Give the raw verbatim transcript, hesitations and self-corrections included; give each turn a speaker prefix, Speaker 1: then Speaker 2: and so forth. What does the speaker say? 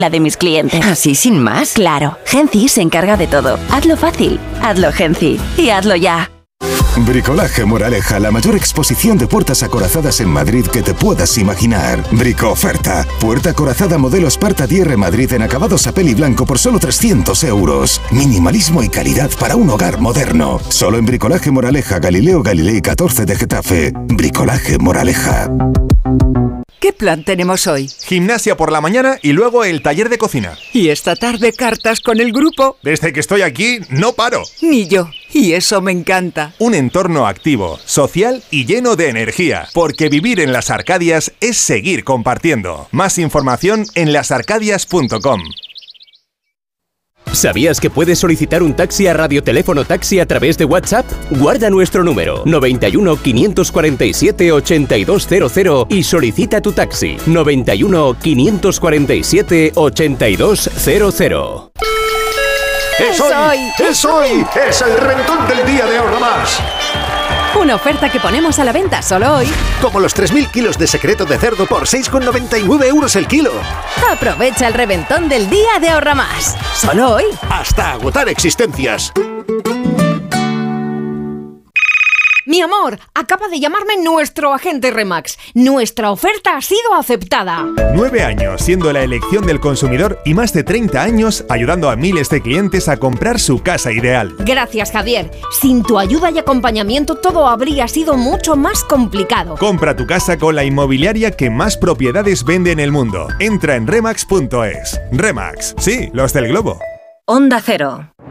Speaker 1: la de mis clientes.
Speaker 2: ¿Así sin más?
Speaker 1: Claro, Genci se encarga de todo. Hazlo fácil, hazlo Genci y hazlo ya.
Speaker 3: Bricolaje Moraleja, la mayor exposición de puertas acorazadas en Madrid que te puedas imaginar. Brico oferta. Puerta acorazada modelo Sparta D R Madrid en acabado sapel y blanco por solo trescientos euros. Minimalismo y calidad para un hogar moderno. Solo en Bricolaje Moraleja, Galileo Galilei catorce de Getafe. Bricolaje Moraleja.
Speaker 4: ¿Qué plan tenemos hoy?
Speaker 5: Gimnasia por la mañana y luego el taller de cocina.
Speaker 4: ¿Y esta tarde cartas con el grupo?
Speaker 5: Desde que estoy aquí, no paro.
Speaker 4: Ni yo. Y eso me encanta.
Speaker 5: Un entorno activo, social y lleno de energía. Porque vivir en Las Arcadias es seguir compartiendo. Más información en las arcadias punto com.
Speaker 6: ¿Sabías que puedes solicitar un taxi a Radioteléfono Taxi a través de WhatsApp? Guarda nuestro número noventa y uno, quinientos cuarenta y siete, ochenta y dos cero cero y solicita tu taxi noventa y uno, quinientos cuarenta y siete, ochenta y dos cero cero.
Speaker 7: ¡Es hoy! ¡Es hoy! ¡Es el reventón del día de Ahorra Más!
Speaker 8: Una oferta que ponemos a la venta solo hoy.
Speaker 7: Como los tres mil kilos de secreto de cerdo por seis con noventa y nueve euros el kilo.
Speaker 8: Aprovecha el reventón del día de Ahorra Más. Solo hoy.
Speaker 7: Hasta agotar existencias.
Speaker 9: Mi amor, acaba de llamarme nuestro agente Remax. Nuestra oferta ha sido aceptada.
Speaker 5: Nueve años siendo la elección del consumidor y más de treinta años ayudando a miles de clientes a comprar su casa ideal.
Speaker 9: Gracias, Javier. Sin tu ayuda y acompañamiento todo habría sido mucho más complicado.
Speaker 5: Compra tu casa con la inmobiliaria que más propiedades vende en el mundo. Entra en remax punto es. Remax, sí, los del globo.
Speaker 2: Onda Cero.